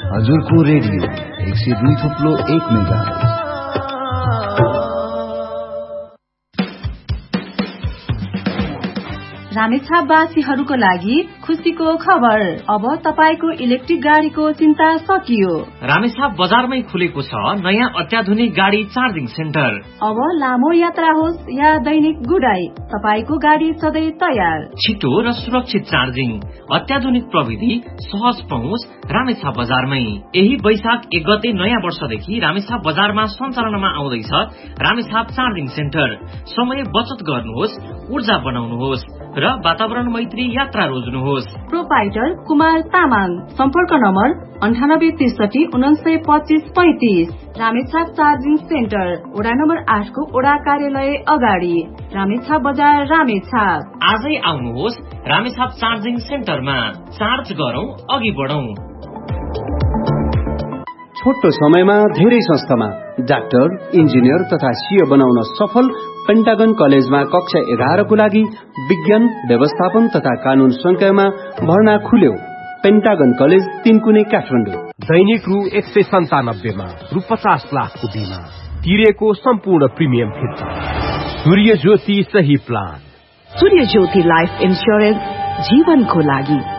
हजुरको radio 102.1 megahertz. रामेछापवासीहरूको लागि खुसीको खबर। अब तपाईको इलेक्ट्रिक गाडीको चिन्ता सकियो। रामेछाप बजारमै खुलेको छ नयाँ अत्याधुनिक गाडी चार्जिङ सेन्टर। अब लामो यात्रा होस् या दैनिक गुडाई, तपाईको गाडी सधैँ तयार। छिटो र सुरक्षित चार्जिङ, अत्याधुनिक प्रविधि, सहज पहुँच रामेछाप बजारमै। यही वैशाख 1 गते नयाँ वर्षदेखि रामेछाप बजारमा सञ्चालनमा आउँदैछ रामेछाप चार्जिङ सेन्टर। समय बचत गर्नुहोस्, ऊर्जा बनाउनुहोस् र वातावरण मैत्री यात्रा रोज्नुहोस्। प्रोपाइटर कुमार तामाङ। सम्पर्क नम्बर 9863 1925 रामेछाप चार्जिङ सेन्टर, वडा नम्बर 8 को वडा कार्यालय अगाडि, रामेछाप बजार, रामेछाप। आजै आउनुहोस् रामेछाप चार्जिङ सेन्टरमा। चार्ज गरौं, अघि बढौं। छोटो समयमा धेरै संस्थामा डाक्टर, इन्जिनियर तथा सीए बनाउन सफल पेन्टागन कलेजमा कक्षा 11 को लागि विज्ञान, व्यवस्थापन तथा कानून संकायमा भर्ना खुल्यो। पेन्टागन कलेज 3 कुने काठमाडौँ। दैनिक रु 197 मा रु 50 लाखको बीमा तिरेको सम्पूर्ण प्रिमियम फिर्ता। सूर्य ज्योति सही प्लान। सूर्य ज्योति लाइफ इन्स्योरेन्स जीवनको लागि।